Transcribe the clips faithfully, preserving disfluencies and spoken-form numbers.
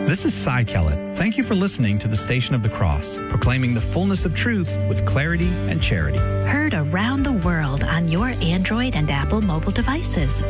This is Cy Kellett. Thank you for listening to the Station of the Cross, proclaiming the fullness of truth with clarity and charity. Heard around the world on your Android and Apple mobile devices.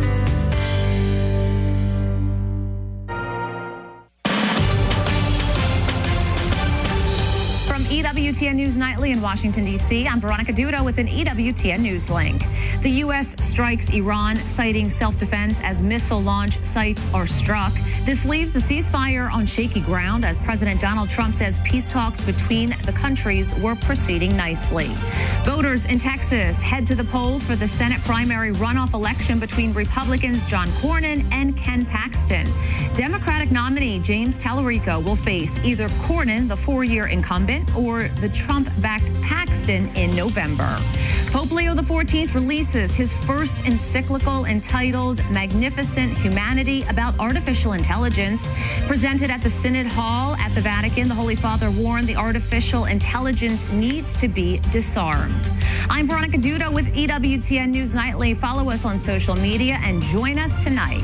E W T N News Nightly in Washington, D C, I'm Veronica Duda with an E W T N News link. The U S strikes Iran, citing self-defense as missile launch sites are struck. This leaves the ceasefire on shaky ground as President Donald Trump says peace talks between the countries were proceeding nicely. Voters in Texas head to the polls for the Senate primary runoff election between Republicans John Cornyn and Ken Paxton. Democratic nominee James Tallarico will face either Cornyn, the four-year incumbent, or the Trump-backed Paxton in November. Pope Leo the fourteenth releases his first encyclical entitled Magnificent Humanity about artificial intelligence. Presented at the Synod Hall at the Vatican, the Holy Father warned the artificial intelligence needs to be disarmed. I'm Veronica Duda with E W T N News Nightly. Follow us on social media and join us tonight.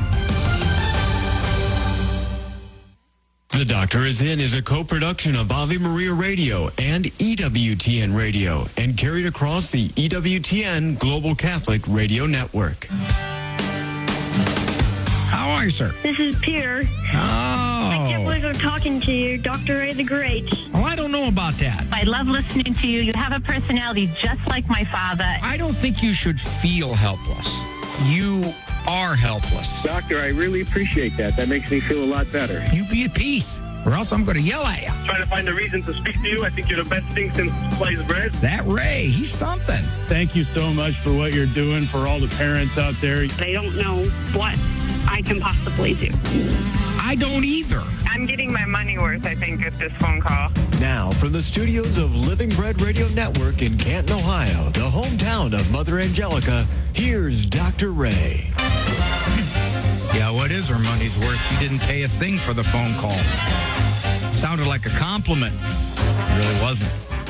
The Doctor Is In is a co-production of Ave Maria Radio and E W T N Radio and carried across the E W T N Global Catholic Radio Network. How are you, sir? This is Peter. Oh. I can't believe I'm talking to you, Doctor Ray the Great. Well, I don't know about that. I love listening to you. You have a personality just like my father. I don't think you should feel helpless. You are helpless. Doctor, I really appreciate that. That makes me feel a lot better. You be at peace, or else I'm going to yell at you. Trying to find a reason to speak to you. I think you're the best thing since sliced bread. That Ray, he's something. Thank you so much for what you're doing for all the parents out there. I don't know what I can possibly do. I don't either. I'm getting my money worth, I think, at this phone call. Now, from the studios of Living Bread Radio Network in Canton, Ohio, the hometown of Mother Angelica, here's Doctor Ray. Yeah, what is her money's worth? She didn't pay a thing for the phone call. Sounded like a compliment. It really wasn't.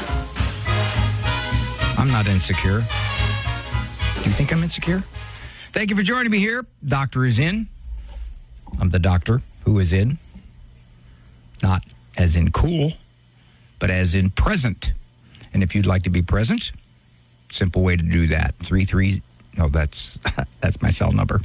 I'm not insecure. Do you think I'm insecure? Thank you for joining me here. Doctor is in. I'm the doctor who is in. Not as in cool, but as in present. And if you'd like to be present, simple way to do that. Three three. No, that's that's my cell number.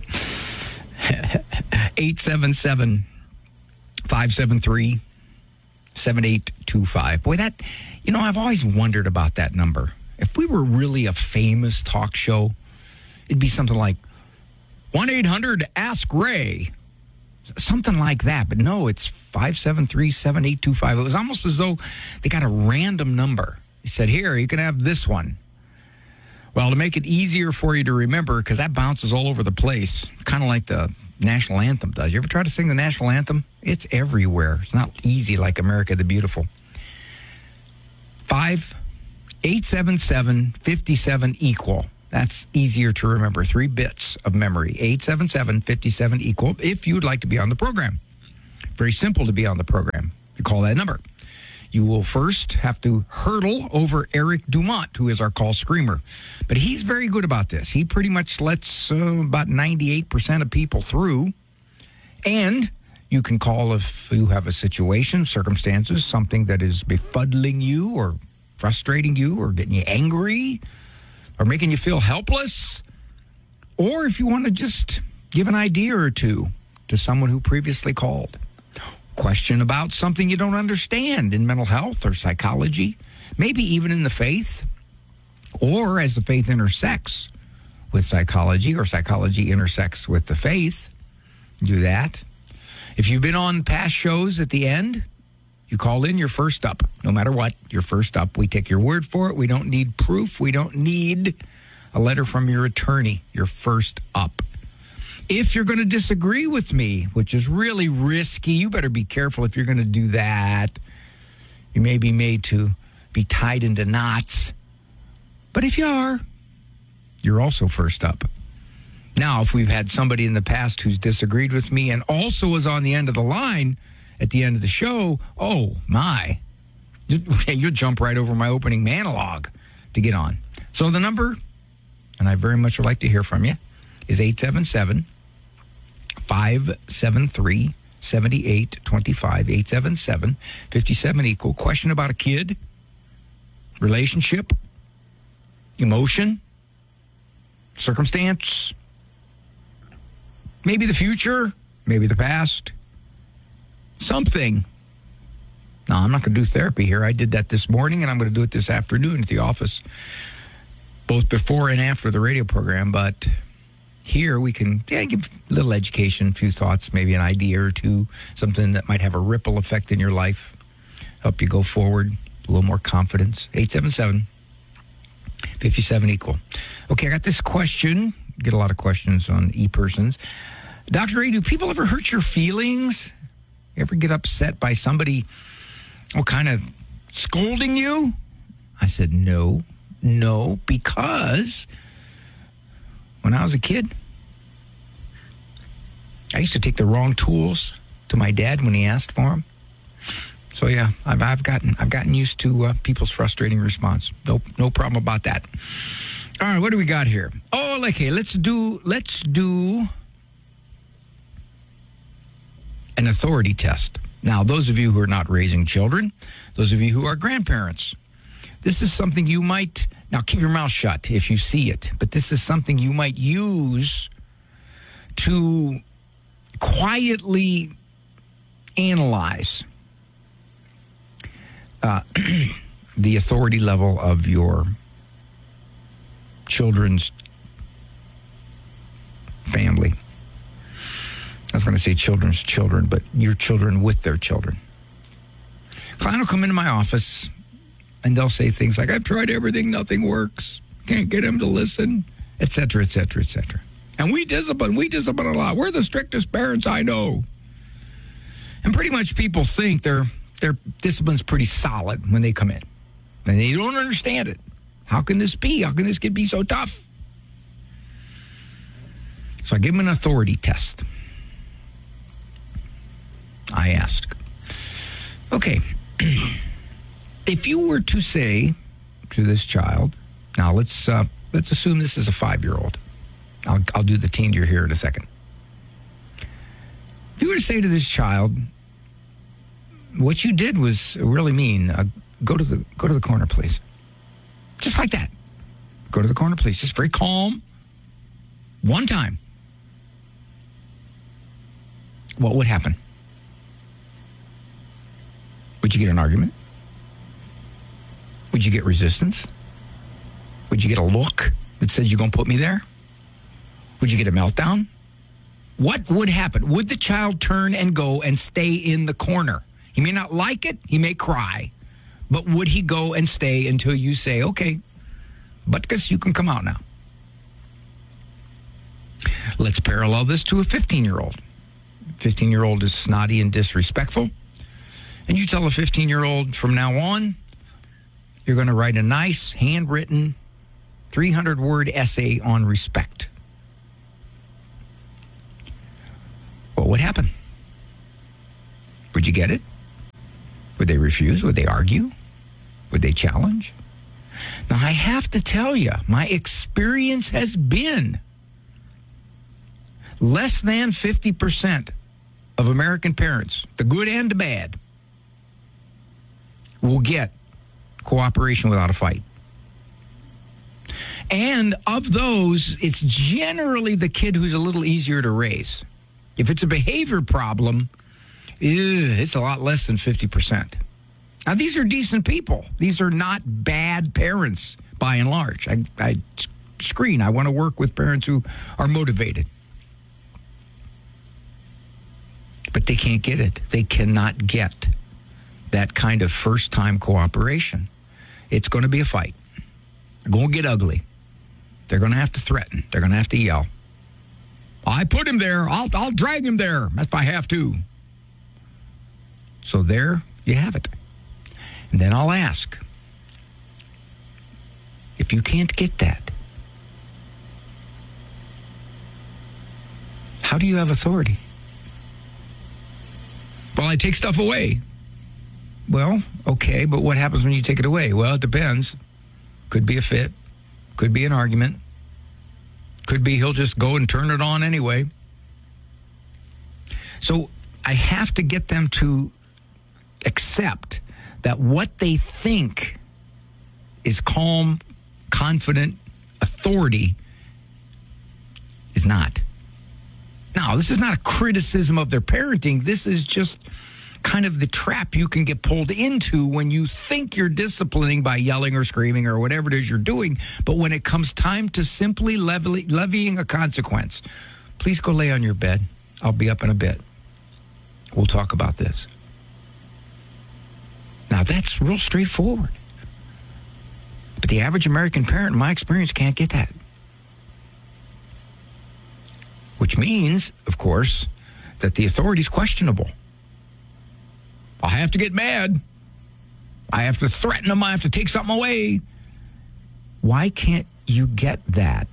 eight seven seven, five seven three, seven eight two five. Boy, that, you know, I've always wondered about that number. If we were really a famous talk show, it'd be something like one eight hundred ask Ray. Something like that. But no, it's five seven three, seven eight two five. It was almost as though they got a random number. They said, here, you can have this one. Well, to make it easier for you to remember, because that bounces all over the place, kind of like the national anthem does. You ever try to sing the national anthem? It's everywhere. It's not easy like America the Beautiful. Five, eight, seven, seven, fifty-seven equal. That's easier to remember. Three bits of memory. eight seven seven, fifty-seven equal if you'd like to be on the program. Very simple to be on the program. You call that number. You will first have to hurdle over Eric Dumont, who is our call screamer. But he's very good about this. He pretty much lets uh, about ninety-eight percent of people through. And you can call if you have a situation, circumstances, something that is befuddling you or frustrating you or getting you angry or making you feel helpless. Or if you want to just give an idea or two to someone who previously called. Question about something you don't understand in mental health or psychology, maybe even in the faith, or as the faith intersects with psychology or psychology intersects with the faith. Do that. If you've been on past shows at the end, you call in, you're first up. No matter what, you're first up. We take your word for it. We don't need proof. We don't need a letter from your attorney. You're first up. If you're going to disagree with me, which is really risky, you better be careful if you're going to do that. You may be made to be tied into knots. But if you are, you're also first up. Now, if we've had somebody in the past who's disagreed with me and also was on the end of the line at the end of the show, oh, my. You'll jump right over my opening monologue to get on. So the number, and I very much would like to hear from you, is eight seven seven, five seven three, seven eight two five, eight seven seven, five seven equal. Question about a kid, relationship, emotion, circumstance, maybe the future, maybe the past, something. No, I'm not going to do therapy here. I did that this morning, and I'm going to do it this afternoon at the office, both before and after the radio program. But here we can yeah, give a little education, a few thoughts, maybe an idea or two, something that might have a ripple effect in your life, help you go forward, a little more confidence. eight seven seven, five seven equal. Okay, I got this question. Get a lot of questions on e-persons. Doctor A, do people ever hurt your feelings? You ever get upset by somebody, oh, kind of scolding you? I said, no, no, because when I was a kid, I used to take the wrong tools to my dad when he asked for them. So yeah, I've, I've gotten I've gotten used to uh, people's frustrating response. No, no problem about that. All right, what do we got here? Oh, okay, let's do let's do an authority test. Now, those of you who are not raising children, those of you who are grandparents, this is something you might, now keep your mouth shut if you see it, but this is something you might use to quietly analyze uh, the authority level of your children's family. I was going to say children's children, but your children with their children. Client will come into my office, and they'll say things like, I've tried everything, nothing works, can't get him to listen, et cetera, et cetera, et cetera. And we discipline, we discipline a lot. We're the strictest parents I know. And pretty much people think their their discipline's pretty solid when they come in. And they don't understand it. How can this be? How can this kid be so tough? So I give them an authority test. I ask, okay, if you were to say to this child, now let's uh, let's assume this is a five-year-old. I'll, I'll do the teen year here in a second. If you were to say to this child, what you did was really mean, uh, go to the go to the corner, please. Just like that. Go to the corner, please. Just very calm. One time. What would happen? Would you get an argument? Would you get resistance? Would you get a look that says you're going to put me there? Would you get a meltdown? What would happen? Would the child turn and go and stay in the corner? He may not like it. He may cry. But would he go and stay until you say, okay, Butkus, you can come out now? Let's parallel this to a fifteen-year-old. fifteen-year-old is snotty and disrespectful. And you tell a fifteen-year-old from now on, you're going to write a nice, handwritten, three hundred word essay on respect. What would happen? Would you get it? Would they refuse? Would they argue? Would they challenge? Now, I have to tell you, my experience has been less than fifty percent of American parents, the good and the bad, will get cooperation without a fight. And of those, it's generally the kid who's a little easier to raise. If it's a behavior problem, it's a lot less than fifty percent. Now, these are decent people. These are not bad parents, by and large. I, I screen. I want to work with parents who are motivated. But they can't get it. They cannot get that kind of first-time cooperation. It's going to be a fight. They're going to get ugly. They're going to have to threaten. They're going to have to yell. I put him there. I'll, I'll drag him there if I have to. So there you have it. And then I'll ask, if you can't get that, how do you have authority? Well, I take stuff away. Well, okay, but what happens when you take it away? Well, it depends. Could be a fit. Could be an argument. Could be he'll just go and turn it on anyway. So I I have to get them to accept that what they think is calm, confident authority is not. Now, this is not a criticism of their parenting. This is just kind of the trap you can get pulled into when you think you're disciplining by yelling or screaming or whatever it is you're doing. But when it comes time to simply levy, levying a consequence, please go lay on your bed. I'll be up in a bit. We'll talk about this. Now, that's real straightforward. But the average American parent, in my experience, can't get that. Which means, of course, that the authority is questionable. I have to get mad. I have to threaten them. I have to take something away. Why can't you get that?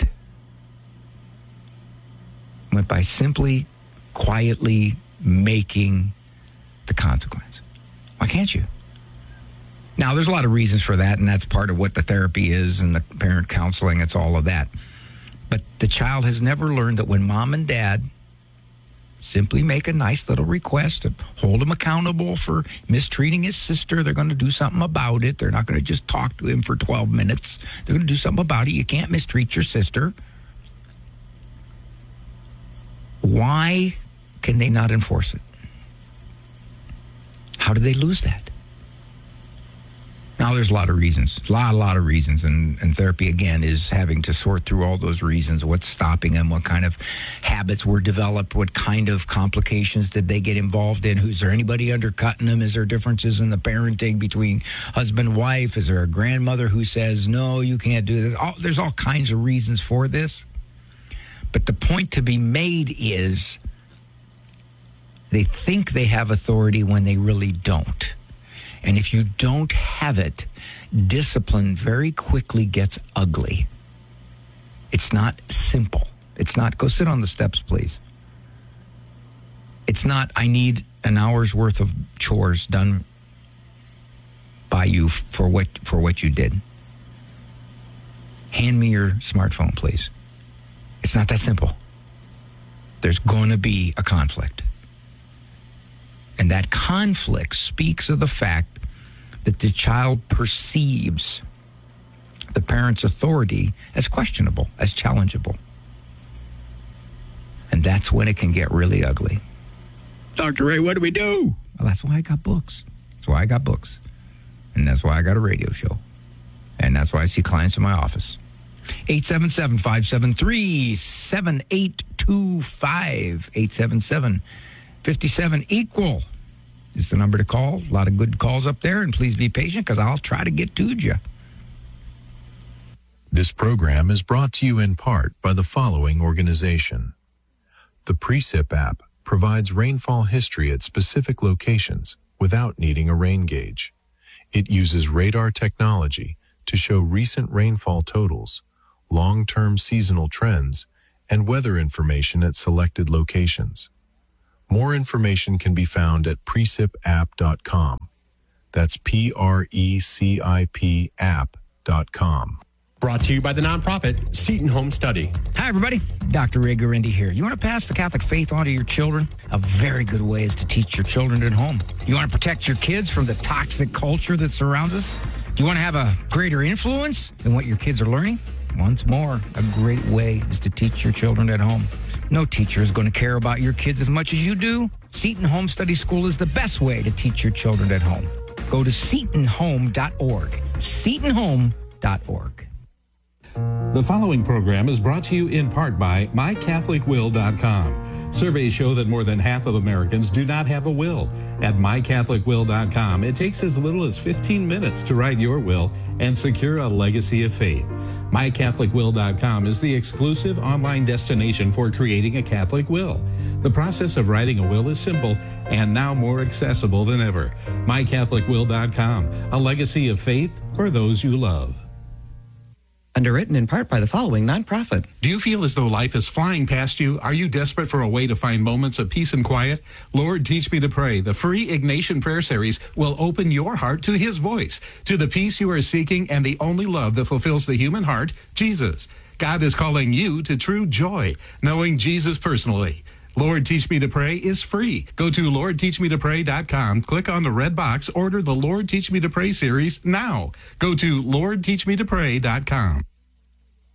But by simply, quietly making the consequence. Why can't you? Now, there's a lot of reasons for that, and that's part of what the therapy is and the parent counseling. It's all of that. But the child has never learned that when mom and dad simply make a nice little request to hold him accountable for mistreating his sister, they're going to do something about it. They're not going to just talk to him for twelve minutes. They're going to do something about it. You can't mistreat your sister. Why can they not enforce it? How do they lose that? Now, there's a lot of reasons, a lot, a lot of reasons, and, and therapy, again, is having to sort through all those reasons, what's stopping them, what kind of habits were developed, what kind of complications did they get involved in, is there anybody undercutting them, is there differences in the parenting between husband and wife, is there a grandmother who says, no, you can't do this, all, there's all kinds of reasons for this, but the point to be made is they think they have authority when they really don't. And if you don't have it, discipline very quickly gets ugly. It's not simple. It's not, go sit on the steps, please. It's not, I need an hour's worth of chores done by you for what for what you did. Hand me your smartphone, please. It's not that simple. There's going to be a conflict. And that conflict speaks of the fact that the child perceives the parent's authority as questionable, as challengeable. And that's when it can get really ugly. Doctor Ray, what do we do? Well, that's why I got books. That's why I got books. And that's why I got a radio show. And that's why I see clients in my office. eight seven seven, five seven three, seven eight two five. eight seven seven, five seven, equal is the number to call. A lot of good calls up there, and please be patient because I'll try to get to you. This program is brought to you in part by the following organization. The Precip app provides rainfall history at specific locations without needing a rain gauge. It uses radar technology to show recent rainfall totals, long-term seasonal trends, and weather information at selected locations. More information can be found at precip app dot com. That's P R E C I P app dot com. Brought to you by the nonprofit Seton Home Study. Hi, everybody. Doctor Ray Garindi here. You want to pass the Catholic faith on to your children? A very good way is to teach your children at home. You want to protect your kids from the toxic culture that surrounds us? Do you want to have a greater influence than what your kids are learning? Once more, a great way is to teach your children at home. No teacher is going to care about your kids as much as you do. Seton Home Study School is the best way to teach your children at home. Go to seton home dot org. seton home dot org. The following program is brought to you in part by my catholic will dot com. Surveys show that more than half of Americans do not have a will. At my catholic will dot com, it takes as little as fifteen minutes to write your will and secure a legacy of faith. my catholic will dot com is the exclusive online destination for creating a Catholic will. The process of writing a will is simple and now more accessible than ever. my catholic will dot com, a legacy of faith for those you love. Underwritten in part by the following nonprofit. Do you feel as though life is flying past you? Are you desperate for a way to find moments of peace and quiet? Lord, Teach Me to Pray, the free Ignatian Prayer Series, will open your heart to His voice, to the peace you are seeking and the only love that fulfills the human heart, Jesus. God is calling you to true joy, knowing Jesus personally. Lord Teach Me to Pray is free. Go to lord teach me to pray dot com, click on the red box, order the Lord Teach Me to Pray series now. Go to lord teach me to pray dot com.